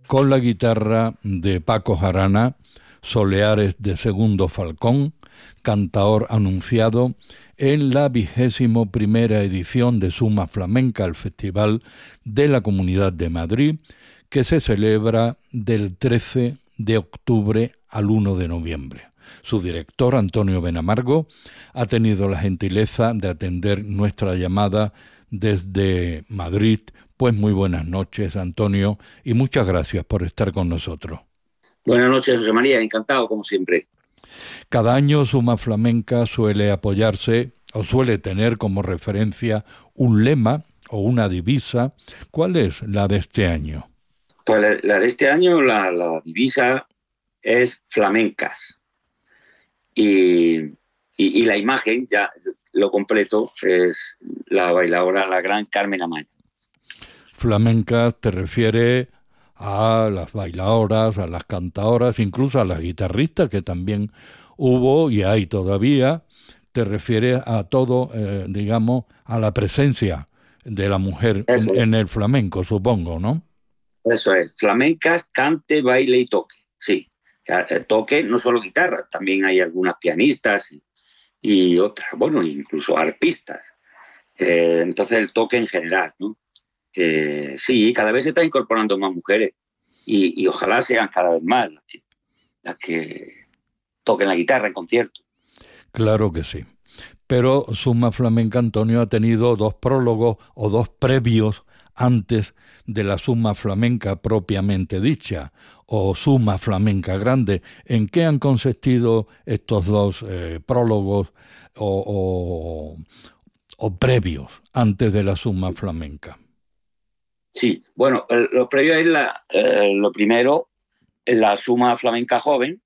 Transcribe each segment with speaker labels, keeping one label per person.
Speaker 1: con la guitarra de Paco Jarana, Soleares de Segundo Falcón, cantaor anunciado en la 21ª edición de Suma Flamenca, el Festival de la Comunidad de Madrid, que se celebra del 13 de octubre al 1 de noviembre. Su director, Antonio Benamargo, ha tenido la gentileza de atender nuestra llamada desde Madrid. Pues muy buenas noches, Antonio, y muchas gracias por estar con nosotros.
Speaker 2: Buenas noches, José María, encantado como siempre.
Speaker 1: Cada año Suma Flamenca suele apoyarse o suele tener como referencia un lema o una divisa. ¿Cuál es la de este año?
Speaker 2: Pues la de este año, la divisa es flamencas. Y la imagen, ya lo completo, es la bailadora, la gran Carmen Amaya.
Speaker 1: Flamencas te refiere a las bailadoras, a las cantadoras, incluso a las guitarristas, que también hubo y hay todavía. Te refiere a todo, digamos, a la presencia de la mujer en el flamenco, supongo, ¿no?
Speaker 2: Eso es, flamencas, cante, baile y toque, sí. El toque, no solo guitarras, también hay algunas pianistas y otras, bueno, incluso arpistas. Entonces el toque en general, ¿no? Sí, cada vez se está incorporando más mujeres y ojalá sean cada vez más las que toquen la guitarra en concierto.
Speaker 1: Claro que sí. Pero Suma Flamenca, Antonio, ha tenido dos prólogos o dos previos antes de la Suma Flamenca propiamente dicha, o Suma Flamenca Grande. ¿En qué han consistido estos dos prólogos o previos antes de la Suma Flamenca?
Speaker 2: Sí, bueno, lo previo es lo primero, la Suma Flamenca Joven,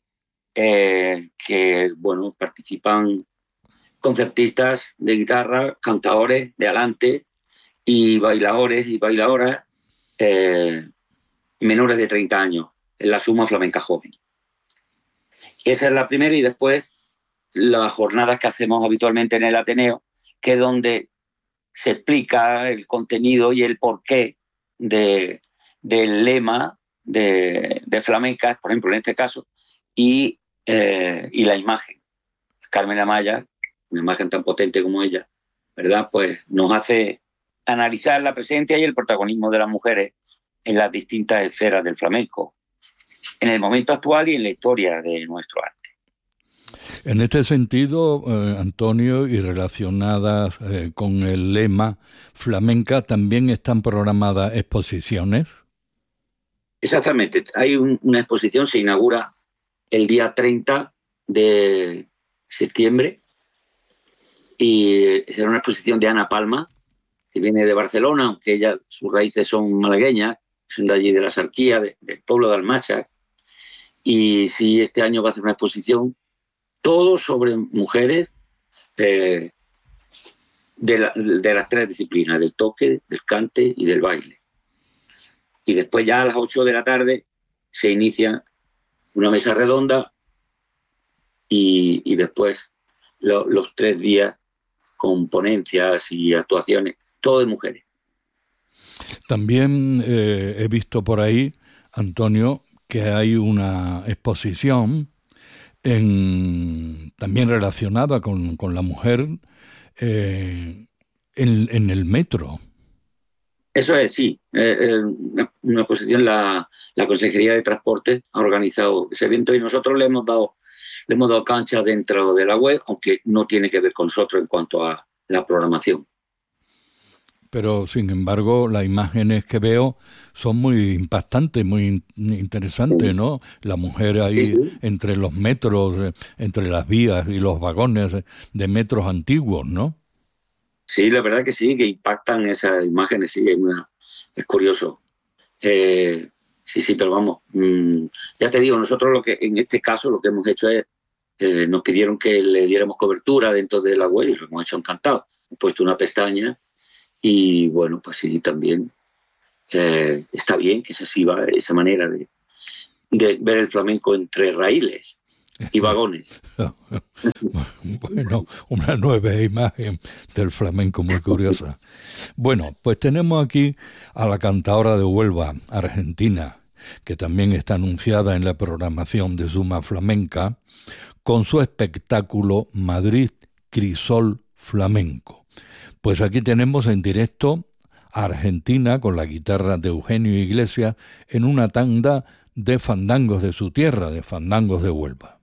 Speaker 2: que, bueno, participan concertistas de guitarra, cantadores de alante y bailadores y bailadoras menores de 30 años, en la Suma Flamenca Joven. Esa es la primera, y después las jornadas que hacemos habitualmente en el Ateneo, que es donde se explica el contenido y el porqué del lema de flamencas, por ejemplo, en este caso, y la imagen. Carmen Amaya, una imagen tan potente como ella, ¿verdad? Pues nos hace analizar la presencia y el protagonismo de las mujeres en las distintas esferas del flamenco, en el momento actual y en la historia de nuestro arte.
Speaker 1: En este sentido, Antonio, y relacionadas con el lema flamenca, ¿también están programadas exposiciones?
Speaker 2: Exactamente. Hay una exposición, se inaugura el día 30 de septiembre, y será una exposición de Ana Palma, que viene de Barcelona, aunque ella, sus raíces son malagueñas, son de allí de la Sarquía, del pueblo de Almacha. Y sí, este año va a hacer una exposición todo sobre mujeres de las tres disciplinas, del toque, del cante y del baile. Y después ya a las 8 de la tarde se inicia una mesa redonda y después los 3 días con ponencias y actuaciones, todo de mujeres.
Speaker 1: También he visto por ahí, Antonio, que hay una exposición también relacionada con la mujer en el metro.
Speaker 2: Eso es, sí. Una exposición, la Consejería de Transporte ha organizado ese evento y nosotros le hemos dado cancha dentro de la web, aunque no tiene que ver con nosotros en cuanto a la programación.
Speaker 1: Pero, sin embargo, las imágenes que veo son muy impactantes, muy interesantes, ¿no? La mujer ahí
Speaker 2: Sí.
Speaker 1: entre los metros, entre las vías y los vagones de metros antiguos, ¿no?
Speaker 2: Sí, la verdad que sí, que impactan esas imágenes, sí, es curioso. Sí, pero vamos, ya te digo, nosotros en este caso lo que hemos hecho es, nos pidieron que le diéramos cobertura dentro de la web y lo hemos hecho encantado. He puesto una pestaña y bueno, pues sí, también está bien que se sirva esa manera de ver el flamenco entre raíles y vagones.
Speaker 1: Bueno, una nueva imagen del flamenco muy curiosa. Bueno, pues tenemos aquí a la cantadora de Huelva, Argentina, que también está anunciada en la programación de Suma Flamenca, con su espectáculo Madrid Crisol Flamenco. Pues aquí tenemos en directo a Argentina con la guitarra de Eugenio Iglesias en una tanda de fandangos de su tierra, de fandangos de Huelva.